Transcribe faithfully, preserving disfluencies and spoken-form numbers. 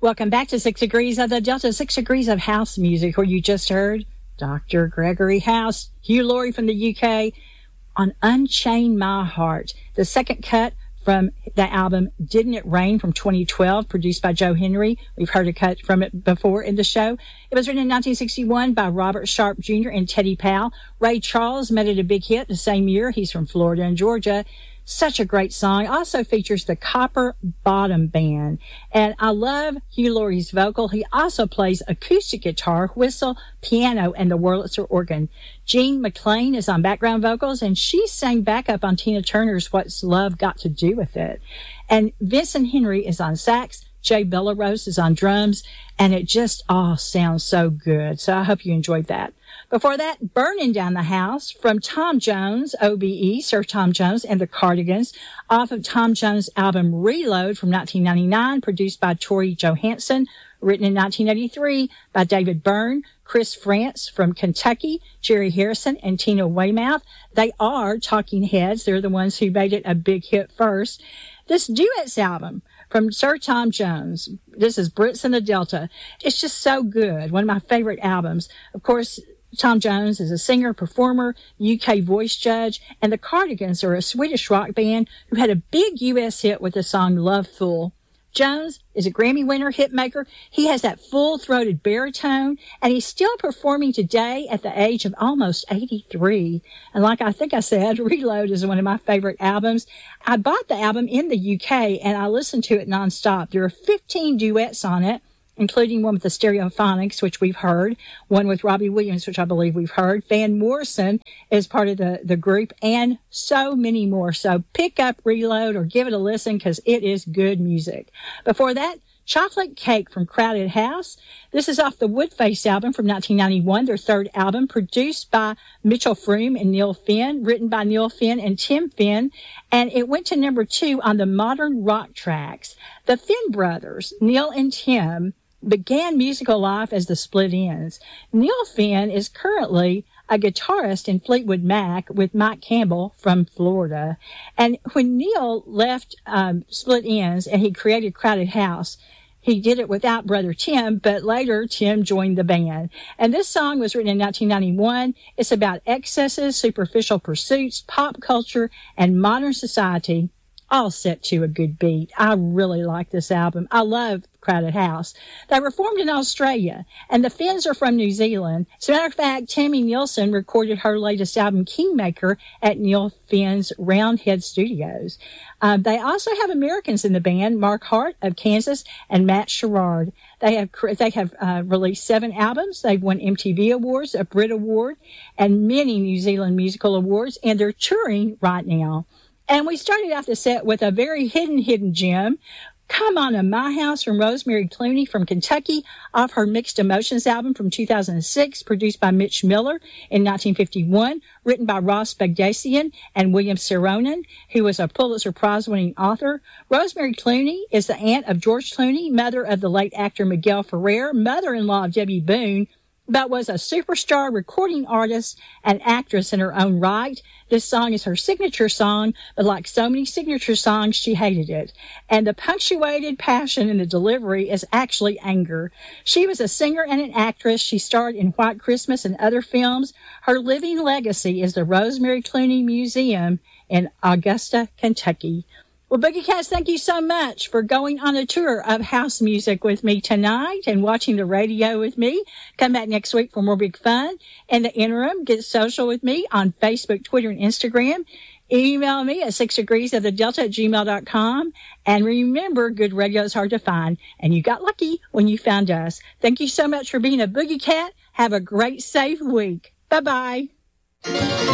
Welcome back to Six Degrees of the Delta, Six Degrees of House Music, where you just heard Doctor Gregory House, Hugh Laurie from the U K, on Unchain My Heart, the second cut from the album Didn't It Rain from twenty twelve, produced by Joe Henry. We've heard a cut from it before in the show. It was written in nineteen sixty-one by Robert Sharp Junior and Teddy Powell. Ray Charles made it a big hit the same year. He's from Florida and Georgia. Such a great song. Also features the Copper Bottom Band. And I love Hugh Laurie's vocal. He also plays acoustic guitar, whistle, piano, and the Wurlitzer organ. Jean McLean is on background vocals, and she sang backup on Tina Turner's What's Love Got to Do with It. And Vincent Henry is on sax. Jay Bellerose is on drums, and it just all sounds so good. So I hope you enjoyed that. Before that, Burning Down the House from Tom Jones, O B E, Sir Tom Jones, and the Cardigans, off of Tom Jones' album Reload from nineteen ninety-nine, produced by Tori Johansson, written in nineteen eighty-three by David Byrne, Chris France from Kentucky, Jerry Harrison, and Tina Weymouth. They are Talking Heads. They're the ones who made it a big hit first. This duets album from Sir Tom Jones, this is Brits in the Delta. It's just so good. One of my favorite albums. Of course, Tom Jones is a singer, performer, U K voice judge, and the Cardigans are a Swedish rock band who had a big U S hit with the song Love Fool. Jones is a Grammy winner, hit maker. He has that full-throated baritone, and he's still performing today at the age of almost eighty-three. And like I think I said, Reload is one of my favorite albums. I bought the album in the U K, and I listened to it nonstop. There are fifteen duets on it, including one with the Stereophonics, which we've heard, one with Robbie Williams, which I believe we've heard. Van Morrison is part of the, the group, and so many more. So pick up Reload or give it a listen, because it is good music. Before that, Chocolate Cake from Crowded House. This is off the Woodface album from nineteen ninety-one, their third album, produced by Mitchell Froom and Neil Finn, written by Neil Finn and Tim Finn, and it went to number two on the Modern Rock Tracks. The Finn brothers, Neil and Tim, began musical life as the Split Enz. Neil Finn is currently a guitarist in Fleetwood Mac with Mike Campbell from Florida. And when Neil left um, Split Enz and he created Crowded House, he did it without brother Tim, but later Tim joined the band. And this song was written in nineteen ninety-one. It's about excesses, superficial pursuits, pop culture, and modern society, all set to a good beat. I really like this album. I love Crowded House. They were formed in Australia, and the Finns are from New Zealand. As a matter of fact, Tammy Nielsen recorded her latest album, Kingmaker, at Neil Finn's Roundhead Studios. Um, they also have Americans in the band, Mark Hart of Kansas and Matt Sherrard. They have they have uh, released seven albums. They've won M T V Awards, a Brit Award, and many New Zealand musical awards, and they're touring right now. And we started off the set with a very hidden, hidden gem, Come On to My House from Rosemary Clooney from Kentucky, off her Mixed Emotions album from two thousand six, produced by Mitch Miller in nineteen fifty-one, written by Ross Bagdasian and William Saronan, who was a Pulitzer Prize-winning author. Rosemary Clooney is the aunt of George Clooney, mother of the late actor Miguel Ferrer, mother-in-law of Debbie Boone, but was a superstar recording artist and actress in her own right. This song is her signature song, but like so many signature songs, she hated it. And the punctuated passion in the delivery is actually anger. She was a singer and an actress. She starred in White Christmas and other films. Her living legacy is the Rosemary Clooney Museum in Augusta, Kentucky. Well, Boogie Cats, thank you so much for going on a tour of house music with me tonight and watching the radio with me. Come back next week for more big fun. In the interim, get social with me on Facebook, Twitter, and Instagram. Email me at six degrees of the delta at gmail dot com. And remember, good radio is hard to find, and you got lucky when you found us. Thank you so much for being a Boogie Cat. Have a great, safe week. Bye-bye.